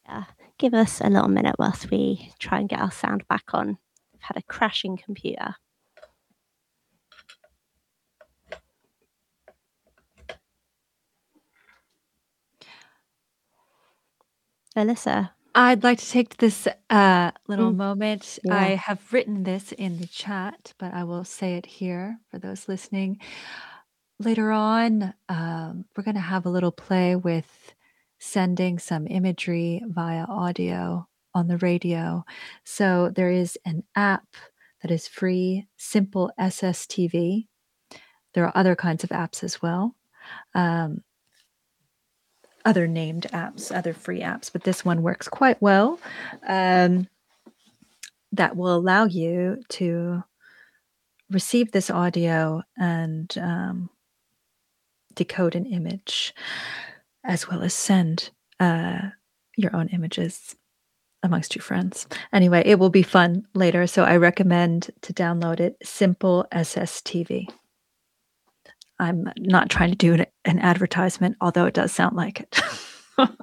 Yeah. Give us a little minute whilst we try and get our sound back on. I've had a crashing computer. Alyssa. I'd like to take this little moment. I Yeah. have written this in the chat, but I will say it here for those listening. Later on, we're going to have a little play with sending some imagery via audio on the radio. So there is an app that is free, Simple SSTV. There are other kinds of apps as well. Other named apps, other free apps, but this one works quite well. That will allow you to receive this audio and decode an image, as well as send your own images amongst your friends. Anyway, it will be fun later, so I recommend to download it, Simple SSTV. I'm not trying to do an advertisement, although it does sound like it.